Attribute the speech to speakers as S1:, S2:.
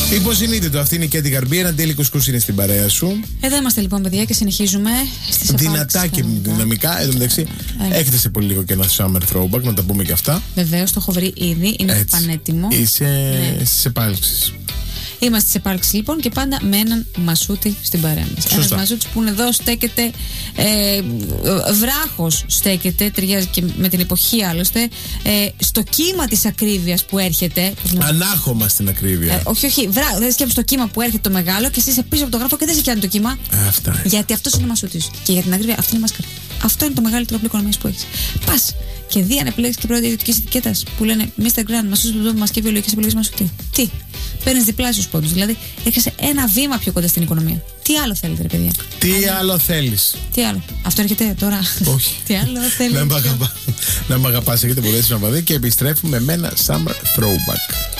S1: Υποσυνείδητο, αυτή είναι η Κέντι Γαρμπή. Ένα τέλειο κουσκούς είναι στην παρέα σου.
S2: Εδώ είμαστε λοιπόν, παιδιά, και συνεχίζουμε στις
S1: δυνατά και δυναμικά. Εν τω μεταξύ, έχετε σε πολύ λίγο και ένα summer throwback, να τα πούμε και αυτά.
S2: Βεβαίως, το έχω βρει ήδη, είναι πανέτοιμο.
S1: Είσαι στις επάλξεις.
S2: Είμαστε σε επάλξη λοιπόν και πάντα με έναν μασούτη στην παρέα μας. Ένας μασούτης που είναι εδώ, στέκεται, βράχος στέκεται, ταιριάζει και με την εποχή άλλωστε, στο κύμα της ακρίβειας που έρχεται.
S1: Ανάχωμα στην ακρίβεια.
S2: Όχι, δεν σκέφτεσαι το κύμα που έρχεται το μεγάλο και εσύ είσαι πίσω από το γράφο και δεν σε πιάνει το κύμα.
S1: Αυτά.
S2: Γιατί αυτός είναι μασούτης. Και για την ακρίβεια αυτή είναι η μάσκαρη. Αυτό είναι το μεγαλύτερο όπλο οικονομίας που έχεις. Πας και δει αν επιλέξεις και πρώτη ιδιωτική ετικέτα που λένε Mr. Grand, μας και βιολογικές επιλογές μασούτη. Τι. Παίρνεις διπλάσιους πόντους. Δηλαδή έρχεσαι ένα βήμα πιο κοντά στην οικονομία. Τι άλλο θέλετε, ρε παιδιά?
S1: Τι άλλο θέλεις?
S2: Τι άλλο? Αυτό έρχεται τώρα.
S1: Όχι.
S2: Τι άλλο θέλεις?
S1: Να μ' αγαπάς, έχετε μπορέσει να παδεί και επιστρέφουμε με ένα summer throwback.